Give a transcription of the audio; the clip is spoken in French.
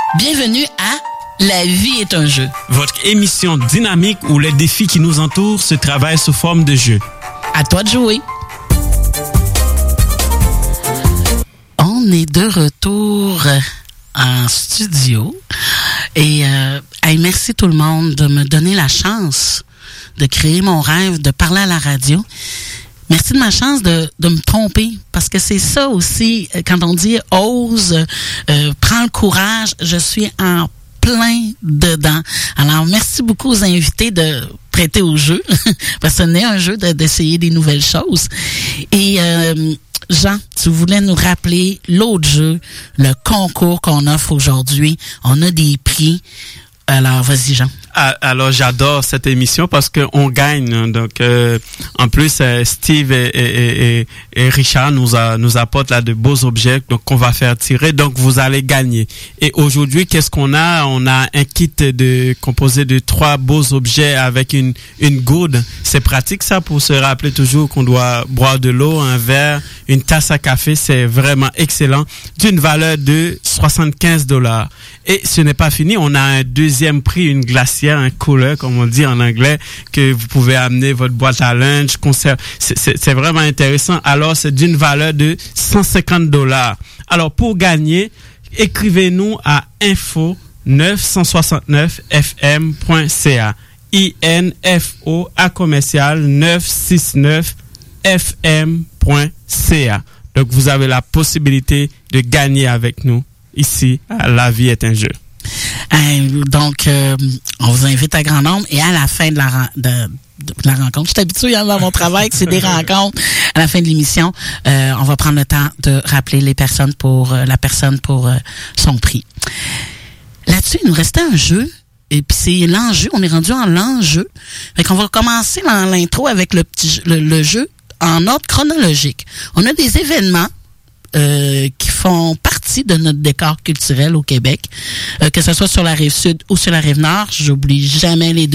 Bienvenue à La vie est un jeu. Votre émission dynamique où les défis qui nous entourent se travaillent sous forme de jeu. À toi de jouer. On est de retour en studio et merci tout le monde de me donner la chance de créer mon rêve, de parler à la radio. Merci de ma chance de me tromper, parce que c'est ça aussi, quand on dit « ose », prends le courage, je suis en plein dedans. Alors, merci beaucoup aux invités de prêter au jeu, parce que ce n'est un jeu d'essayer des nouvelles choses. Et Jean, tu voulais nous rappeler l'autre jeu, le concours qu'on offre aujourd'hui. On a des prix. Alors, vas-y, Jean. Alors, j'adore cette émission parce que on gagne. Donc, en plus, Steve et Richard nous apportent là de beaux objets, donc qu'on va faire tirer. Donc, vous allez gagner. Et aujourd'hui, qu'est-ce qu'on a? On a un kit composé de 3 beaux objets avec une gourde. C'est pratique ça pour se rappeler toujours qu'on doit boire de l'eau, un verre, une tasse à café. C'est vraiment excellent, d'une valeur de $75. Et ce n'est pas fini. On a un deuxième prix, une glacière, un cooler, comme on dit en anglais, que vous pouvez amener votre boîte à lunch, conserve. C'est vraiment intéressant. Alors, c'est d'une valeur de $150. Alors, pour gagner, écrivez-nous à info969fm.ca. info à commercial 969fm.ca. Donc, vous avez la possibilité de gagner avec nous ici à La vie est un jeu. Donc, on vous invite à grand nombre et à la fin de la rencontre, je suis habituée dans mon travail que c'est des rencontres. À la fin de l'émission, on va prendre le temps de rappeler la personne pour son prix. Là-dessus, il nous restait un jeu. Et puis c'est l'enjeu. On est rendu en l'enjeu. Fait qu'on va commencer dans l'intro avec le jeu en ordre chronologique. On a des événements qui font partie de notre décor culturel au Québec, que ce soit sur la rive sud ou sur la rive nord. J'oublie jamais les deux.